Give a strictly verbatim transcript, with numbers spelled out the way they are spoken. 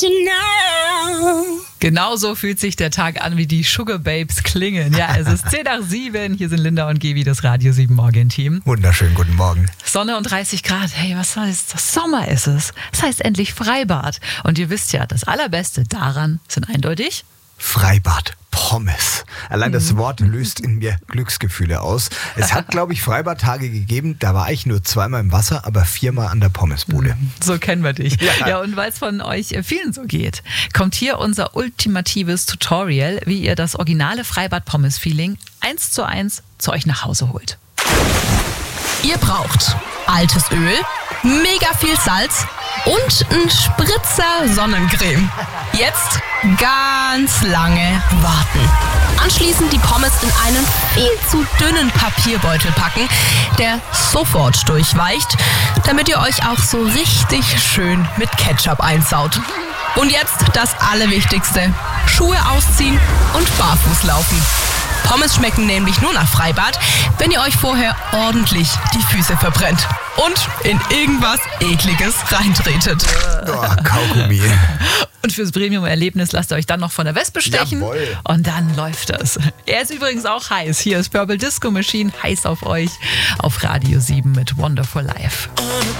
Genau so fühlt sich der Tag an, wie die Sugar Babes klingen. Ja, es ist zehn nach sieben. Hier sind Linda und Gevi, das Radio sieben Morgen-Team. Wunderschönen guten Morgen. Sonne und dreißig Grad. Hey, was heißt das? Sommer ist es. Das heißt endlich Freibad. Und ihr wisst ja, das Allerbeste daran sind eindeutig Freibad, Pommes. Allein das Wort löst in mir Glücksgefühle aus. Es hat, glaube ich, Freibadtage gegeben, da war ich nur zweimal im Wasser, aber viermal an der Pommesbude. So kennen wir dich. Ja, ja und weil es von euch vielen so geht, kommt hier unser ultimatives Tutorial, wie ihr das originale Freibad-Pommes-Feeling eins zu eins zu euch nach Hause holt. Ihr braucht altes Öl, mega viel Salz und einen Spritzer Sonnencreme. Jetzt ganz lange warten. Anschließend die Pommes in einen viel zu dünnen Papierbeutel packen, der sofort durchweicht, damit ihr euch auch so richtig schön mit Ketchup einsaut. Und jetzt das Allerwichtigste: Schuhe ausziehen und barfuß laufen. Pommes schmecken nämlich nur nach Freibad, wenn ihr euch vorher ordentlich die Füße verbrennt und in irgendwas Ekliges reintretet. Oh, Kaugummi. Und fürs Premium-Erlebnis lasst ihr euch dann noch von der Wespe stechen. Jawohl. Und dann läuft das. Er ist übrigens auch heiß. Hier ist Purple Disco Machine, heiß auf euch auf Radio sieben mit Wonderful Life.